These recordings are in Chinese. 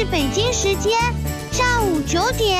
是北京时间上午9点。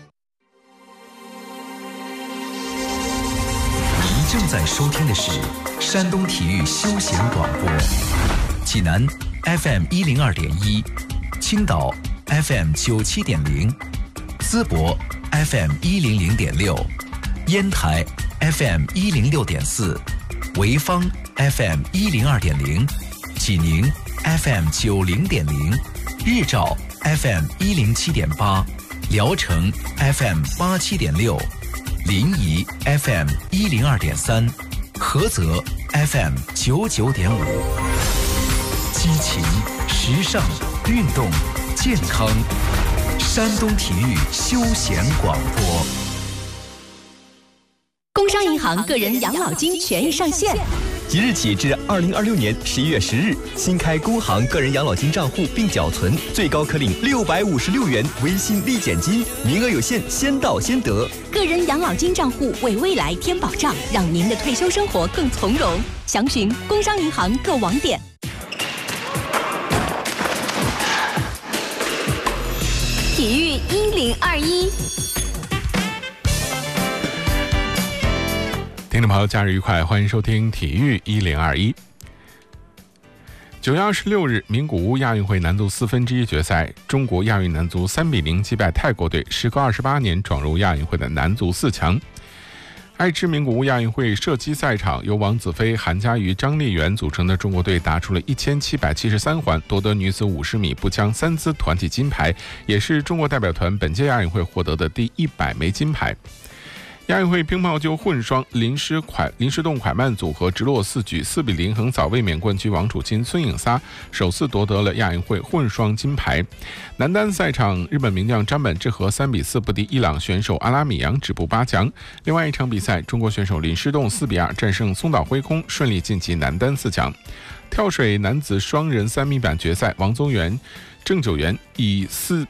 您正在收听的是山东体育休闲广播，济南 FM 102.1，青岛 FM 97.0，淄博 FM 100.6，烟台 FM 106.4，潍坊 FM 102.0，济宁 FM 90.0，日照 FM 107.8，聊城 FM 87.6，临沂 FM 102.3，菏泽 FM 99.5。激情、时尚、运动、健康，山东体育休闲广播。 工商银行个人养老金权益上线。 即日起至2026年11月10日，新开工行个人养老金账户并缴存，最高可领656元微信立减金，名额有限，先到先得。 个人养老金账户为未来添保障，让您的退休生活更从容。详询工商银行各网点。体育1021。 听众朋友，假日愉快，欢迎收听体育1021。9月26日，名古屋亚运会男足1/4决赛，中国亚运男足3比0击败泰国队，时隔28年闯入亚运会的男足4强。爱知名古屋亚运会射击赛场，由王子飞、韩佳瑜、张丽媛组成的中国队打出了1773环，夺得女子50米步枪3姿团体金牌，也是中国代表团本届亚运会获得的第100枚金牌。亚运会乒乓球混双林诗栋蒯曼组合直落4局4比0横扫卫冕冠军王楚钦孙颖莎，首次夺得了亚运会混双金牌。男单赛场，日本名将张本智和3比4不敌伊朗选手阿拉米扬，止步8强。另外一场比赛，中国选手林诗栋4比2战胜松岛辉空，顺利晋级男单4强。跳水男子双人3米板决赛，王宗源、郑九元以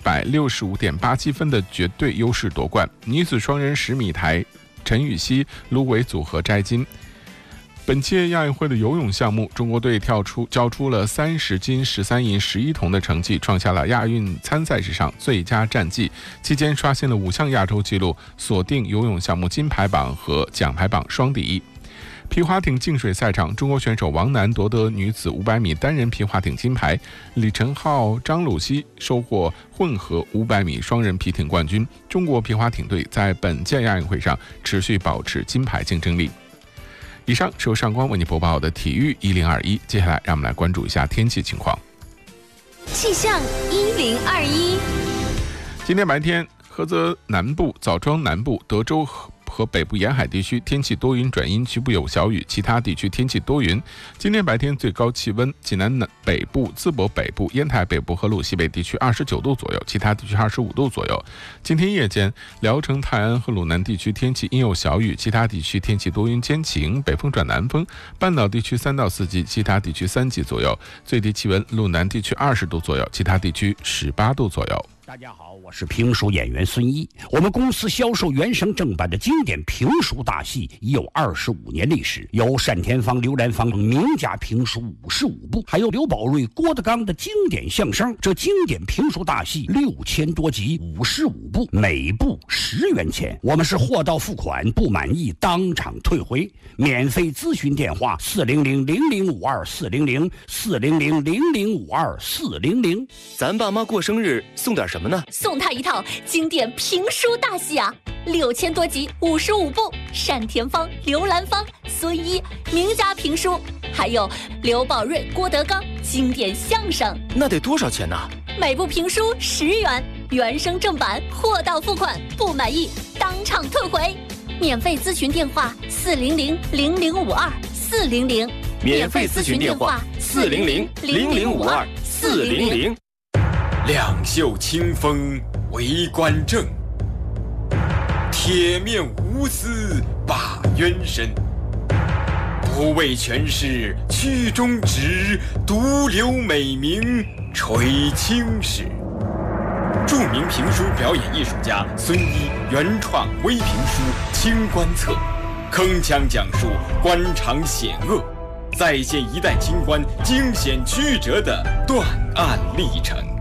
465.87分的绝对优势夺冠。女子双人10米台，陈雨希、卢伟组合摘金。本届亚运会的游泳项目，中国队交出了30金13银11铜的成绩，创下了亚运参赛史上最佳战绩。期间刷新了5项亚洲纪录，锁定游泳项目金牌榜和奖牌榜双第一。皮划艇净水赛场，中国选手王楠夺得女子500米单人皮划艇金牌，李晨浩、张鲁熙收获混合500米双人皮艇冠军。中国皮划艇队在本届亚运会上持续保持金牌竞争力。以上是由上官为你播报的体育1021，接下来让我们来关注一下天气情况。 气象1021。 今天白天，菏泽南部、枣庄南部、德州和北部沿海地区天气多云转阴，局部有小雨，其他地区天气多云。今天白天最高气温，济南北部、淄博北部、烟台北部和鲁西北地区29度左右，其他地区25度左右。今天夜间，聊城、泰安和鲁南地区天气阴有小雨，其他地区天气多云间晴，北风转南风，半岛地区3到4级，其他地区3级左右。最低气温，鲁南地区20度左右，其他地区18度左右。 大家好，我是评书演员孙一。我们公司销售原声正版的经典评书大戏已有25年历史，有单田芳、刘兰芳名家评书55部，还有刘宝瑞、郭德纲的经典相声。这经典评书大戏6000多集，55部，每部10元钱。我们是货到付款，不满意当场退回。免费咨询电话400-0052-400，400-0052-400。 咱爸妈过生日送点什么呢？ 送他一套经典评书大戏啊，6000多集，55部，单田芳、刘兰芳、孙一名家评书，还有刘宝瑞、郭德纲经典相声。 那得多少钱呢？ 每部评书10元，原声正版，货到付款，不满意当场退回。免费咨询电话400-0052-400， 免费咨询电话400-0052-400。 两袖清风为官正，铁面无私把冤伸。不为权势屈中直，独留美名垂青史。著名评书表演艺术家孙一原创微评书《清官册》，铿锵讲述官场险恶，再现一代清官惊险曲折的断案历程。